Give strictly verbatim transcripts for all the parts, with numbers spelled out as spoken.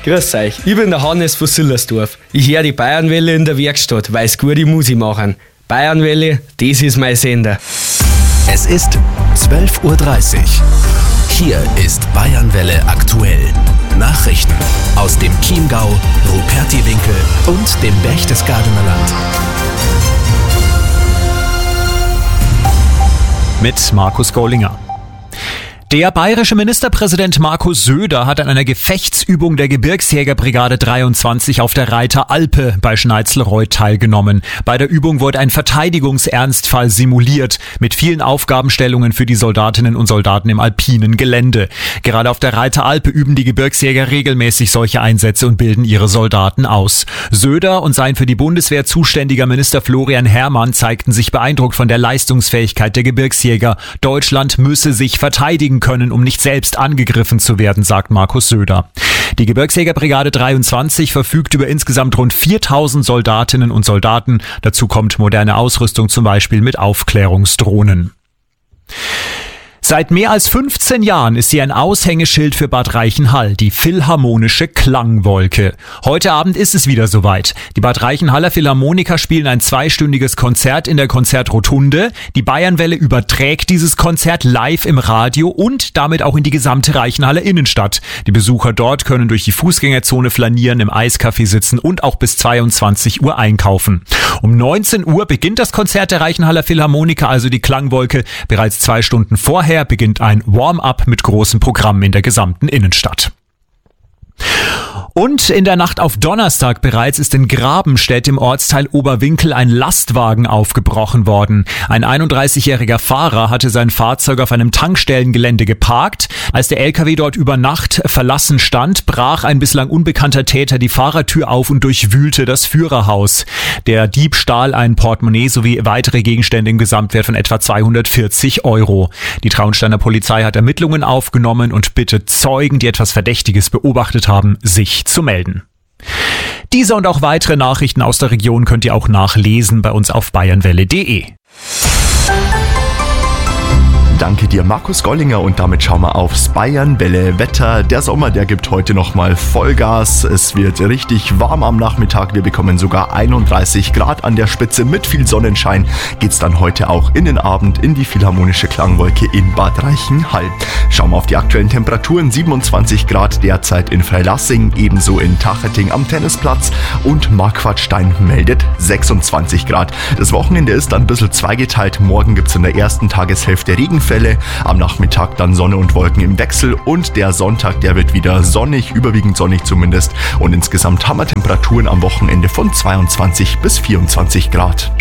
Grüß euch, ich bin der Hannes von Sillersdorf. Ich höre die Bayernwelle in der Werkstatt, weil sie gute Musik machen. Bayernwelle, das ist mein Sender. Es ist zwölf Uhr dreißig. Hier ist Bayernwelle aktuell. Nachrichten aus dem Chiemgau, Rupertiwinkel und dem Berchtesgadener Land. Mit Markus Gollinger. Der bayerische Ministerpräsident Markus Söder hat an einer Gefechtsübung der Gebirgsjägerbrigade dreiundzwanzig auf der Reiter Alpe bei Schneitzelreuth teilgenommen. Bei der Übung wurde ein Verteidigungsernstfall simuliert, mit vielen Aufgabenstellungen für die Soldatinnen und Soldaten im alpinen Gelände. Gerade auf der Reiter Alpe üben die Gebirgsjäger regelmäßig solche Einsätze und bilden ihre Soldaten aus. Söder und sein für die Bundeswehr zuständiger Minister Florian Herrmann zeigten sich beeindruckt von der Leistungsfähigkeit der Gebirgsjäger. Deutschland müsse sich verteidigen können, um nicht selbst angegriffen zu werden, sagt Markus Söder. Die Gebirgsjägerbrigade dreiundzwanzig verfügt über insgesamt rund viertausend Soldatinnen und Soldaten. Dazu kommt moderne Ausrüstung, zum Beispiel mit Aufklärungsdrohnen. Seit mehr als fünfzehn Jahren ist sie ein Aushängeschild für Bad Reichenhall, die Philharmonische Klangwolke. Heute Abend ist es wieder soweit. Die Bad Reichenhaller Philharmoniker spielen ein zweistündiges Konzert in der Konzertrotunde. Die Bayernwelle überträgt dieses Konzert live im Radio und damit auch in die gesamte Reichenhaller Innenstadt. Die Besucher dort können durch die Fußgängerzone flanieren, im Eiscafé sitzen und auch bis zweiundzwanzig Uhr einkaufen. Um neunzehn Uhr beginnt das Konzert der Reichenhaller Philharmoniker, also die Klangwolke. Bereits zwei Stunden vorher beginnt ein Warm-up mit großem Programm in der gesamten Innenstadt. Und in der Nacht auf Donnerstag bereits ist in Grabenstedt im Ortsteil Oberwinkel ein Lastwagen aufgebrochen worden. Ein einunddreißigjähriger Fahrer hatte sein Fahrzeug auf einem Tankstellengelände geparkt. Als der L K W dort über Nacht verlassen stand, brach ein bislang unbekannter Täter die Fahrertür auf und durchwühlte das Führerhaus. Der Dieb stahl ein Portemonnaie sowie weitere Gegenstände im Gesamtwert von etwa zweihundertvierzig Euro. Die Traunsteiner Polizei hat Ermittlungen aufgenommen und bittet Zeugen, die etwas Verdächtiges beobachtet haben, sich zu melden. Diese und auch weitere Nachrichten aus der Region könnt ihr auch nachlesen bei uns auf bayernwelle punkt de. Danke dir, Markus Gollinger, und damit schauen wir aufs Bayernwelle Wetter. Der Sommer, der gibt heute nochmal Vollgas. Es wird richtig warm am Nachmittag. Wir bekommen sogar einunddreißig Grad an der Spitze. Mit viel Sonnenschein geht's dann heute auch in den Abend in die Philharmonische Klangwolke in Bad Reichenhall. Schauen wir auf die aktuellen Temperaturen. siebenundzwanzig Grad derzeit in Freilassing, ebenso in Tacheting am Tennisplatz, und Marquardstein meldet sechsundzwanzig Grad. Das Wochenende ist dann ein bisschen zweigeteilt. Morgen gibt's in der ersten Tageshälfte Regenfälle. Am Nachmittag dann Sonne und Wolken im Wechsel, und der Sonntag, der wird wieder sonnig, überwiegend sonnig zumindest, und insgesamt haben wir Temperaturen am Wochenende von zweiundzwanzig bis vierundzwanzig Grad.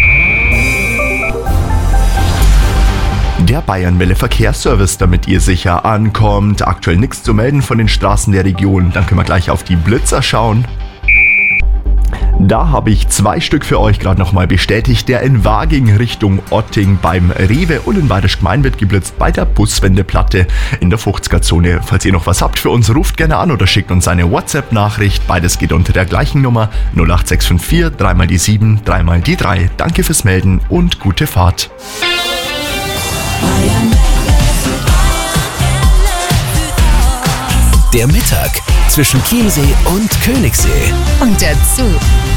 Der Bayernwelle Verkehrsservice, damit ihr sicher ankommt. Aktuell nichts zu melden von den Straßen der Region. Dann können wir gleich auf die Blitzer schauen. Da habe ich zwei Stück für euch gerade nochmal bestätigt. Der in Waging Richtung Otting beim Rewe und in Bayerisch Gmein wird geblitzt bei der Buswendeplatte in der fünfziger-Zone. Falls ihr noch was habt für uns, ruft gerne an oder schickt uns eine WhatsApp-Nachricht. Beides geht unter der gleichen Nummer null acht sechs fünf vier, drei mal die sieben, drei mal die drei. Danke fürs Melden und gute Fahrt. Der Mittag zwischen Chiemsee und Königssee. Und dazu